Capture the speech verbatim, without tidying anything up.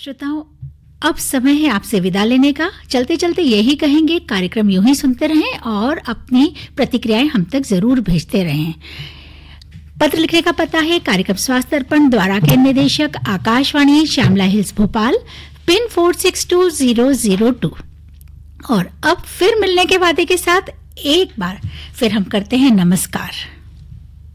श्रोताओं, अब समय है आपसे विदा लेने का। चलते चलते यही कहेंगे, कार्यक्रम यूं ही सुनते रहें और अपनी प्रतिक्रियाएं हम तक जरूर भेजते रहें। पत्र लिखने का पता है कार्यक्रम स्वास्थ्य दर्पण, द्वारा के निदेशक Akashvani, Shyamala hills, Bhopal, pin four six to zero zero to. और अब फिर मिलने के वादे के साथ एक बार फिर हम करते हैं नमस्कार।